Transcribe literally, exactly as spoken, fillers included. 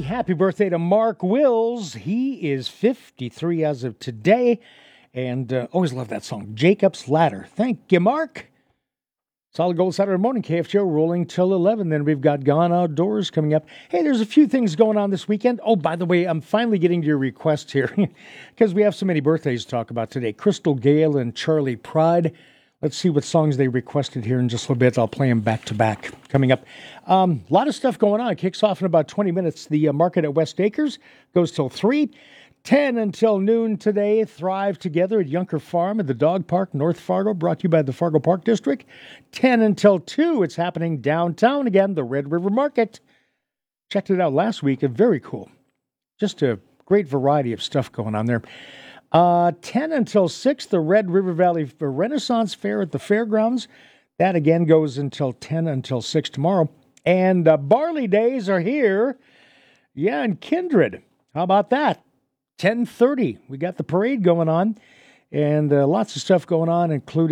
happy birthday to Mark Wills. He is fifty-three as of today. And uh, always love that song, Jacob's Ladder. Thank you, Mark. Solid Gold Saturday morning, K F J O rolling till eleven. Then we've got Gone Outdoors coming up. Hey, there's a few things going on this weekend. Oh, by the way, I'm finally getting to your request here because we have so many birthdays to talk about today. Crystal Gale and Charlie Pride. Let's see what songs they requested here in just a little bit. I'll play them back to back coming up. Um, a lot of stuff going on. It kicks off in about twenty minutes. The uh, market at West Acres goes till three. ten until noon today. Thrive Together at Yunker Farm at the Dog Park, North Fargo, brought to you by the Fargo Park District. ten until two, it's happening downtown again, the Red River Market. Checked it out last week, and very cool. Just a great variety of stuff going on there. Uh, ten until six, the Red River Valley Renaissance Fair at the fairgrounds. That again goes until ten until six tomorrow. And uh, Barley Days are here. Yeah, and Kindred. How about that? ten thirty, we got the parade going on, and uh, lots of stuff going on, including